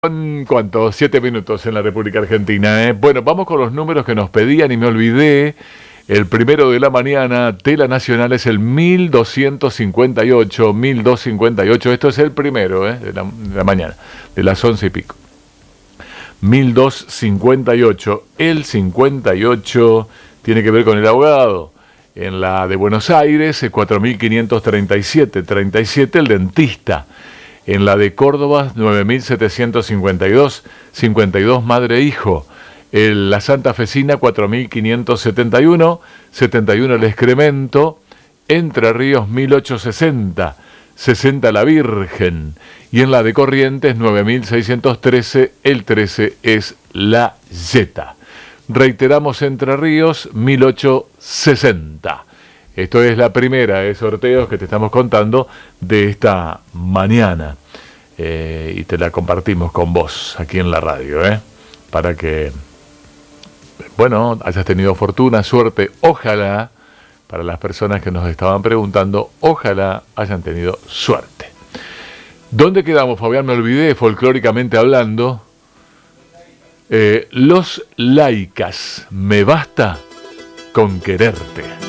Son, ¿cuántos? 7 minutos en la República Argentina, ¿eh? Bueno, vamos con los números que nos pedían y me olvidé. El primero de la mañana, Tela Nacional, es el 1258, 1258. Esto es el primero, de la mañana, de las 11 y pico. 1258. El 58 tiene que ver con el abogado. En la de Buenos Aires, 4537, 37, el dentista. En la de Córdoba, 9.752, 52 madre e hijo. En la Santa Fecina, 4.571, 71 el excremento. Entre Ríos, 1.860, 60 la Virgen. Y en la de Corrientes, 9.613, el 13 es la Yeta. Reiteramos, Entre Ríos, 1.860. Esto es la primera de sorteos que te estamos contando de esta mañana. Y te la compartimos con vos aquí en la radio, para que, bueno, hayas tenido fortuna, suerte. Ojalá, para las personas que nos estaban preguntando, ojalá hayan tenido suerte. ¿Dónde quedamos, Fabián? Me olvidé, folclóricamente hablando. Los Laicas, me basta con quererte.